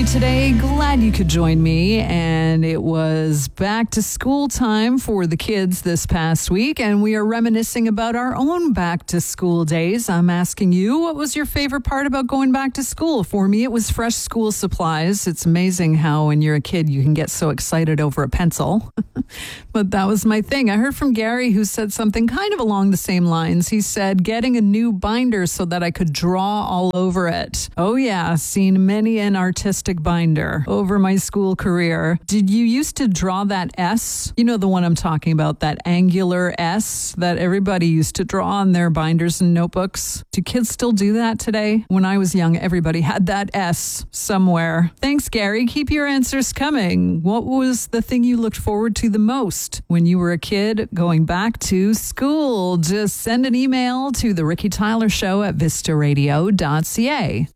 today. Glad you could join me. And it was back to school time for the kids this past week, and we are reminiscing about our own back to school days. I'm asking you, what was your favorite part about going back to school? For me, it was fresh school supplies. It's amazing how when you're a kid, you can get so excited over a pencil. But that was my thing. I heard from Gary, who said something kind of along the same lines. He said, getting a new binder so that I could draw all over it. Oh yeah, seen many an artistic binder over my school career. Did you used to draw that S? You know the one I'm talking about, that angular S that everybody used to draw on their binders and notebooks. Do kids still do that today? When I was young, everybody had that S somewhere. Thanks, Gary. Keep your answers coming. What was the thing you looked forward to the most when you were a kid going back to school? Just send an email to the Ricky Tyler Show at vistaradio.ca.